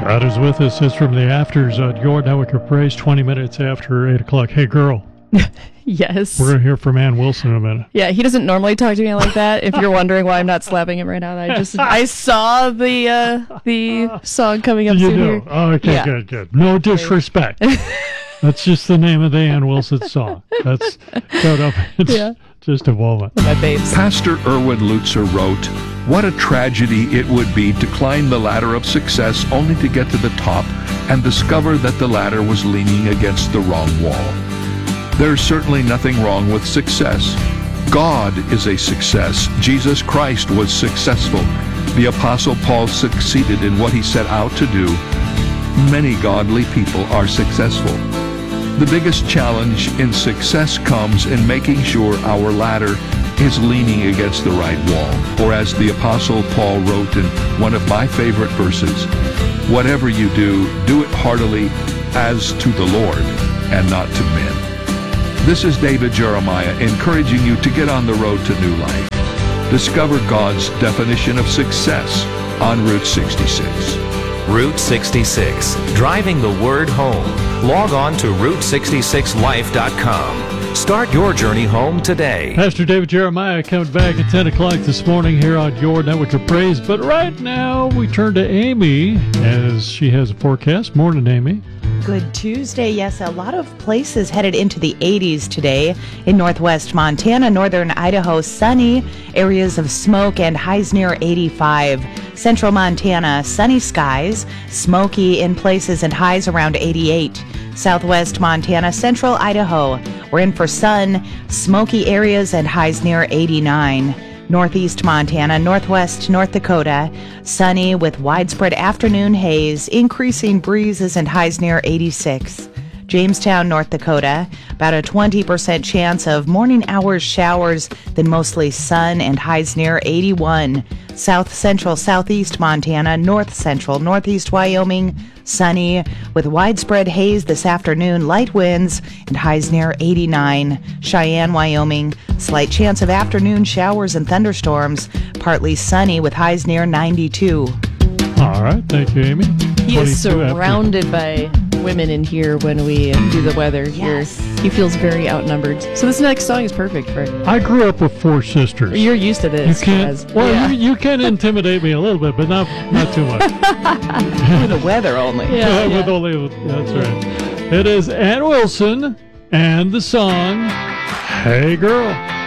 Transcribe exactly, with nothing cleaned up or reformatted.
God is with us. It's from the afters on your network of praise, twenty minutes after eight o'clock. Hey, girl. Yes. We're going to hear from Ann Wilson in a minute. Yeah, he doesn't normally talk to me like that. If you're wondering why I'm not slapping him right now, I just I saw the uh, the song coming up You soon do? here. Oh, okay, Yeah. good, good. No disrespect. That's just the name of the Ann Wilson song. That's showed up in Yeah. just a moment. My babes. Pastor Erwin Lutzer wrote, "What a tragedy it would be to climb the ladder of success only to get to the top and discover that the ladder was leaning against the wrong wall. There's certainly nothing wrong with success. God is a success. Jesus Christ was successful. The Apostle Paul succeeded in what he set out to do. Many godly people are successful. The biggest challenge in success comes in making sure our ladder is leaning against the right wall. Or as the Apostle Paul wrote in one of my favorite verses, whatever you do, do it heartily as to the Lord and not to men." This is David Jeremiah encouraging you to get on the road to new life. Discover God's definition of success on Route sixty-six. Route sixty-six, driving the word home. Log on to route sixty-six life dot com. Start your journey home today. Pastor David Jeremiah comes back at ten o'clock this morning here on Your Network of Praise. But right now, we turn to Amy as she has a forecast. Morning, Amy. Good Tuesday. Yes, a lot of places headed into the eighties today. In northwest Montana, northern Idaho, sunny, areas of smoke and highs near eighty-five. Central Montana, sunny skies, smoky in places and highs around eighty-eight. Southwest Montana, central Idaho, we're in for sun, smoky areas and highs near eighty-nine. Northeast Montana, northwest North Dakota, sunny with widespread afternoon haze, increasing breezes and highs near eighty-six. Jamestown, North Dakota, about a twenty percent chance of morning hours showers, then mostly sun and highs near eighty-one. South Central, Southeast Montana, North Central, Northeast Wyoming, sunny with widespread haze this afternoon, light winds and highs near eighty-nine. Cheyenne, Wyoming, slight chance of afternoon showers and thunderstorms, partly sunny with highs near ninety-two. All right. Thank you, Amy. He is twenty-two after. surrounded by women in here when we do the weather Yes. here. He feels very outnumbered. So this next song is perfect for I grew up with four sisters. You're used to You this. can't. As- Well, yeah. you, you can intimidate me a little bit, but not not too much. For the weather only. Yeah, With yeah. only, that's right. It is Ann Wilson and the song "Hey Girl."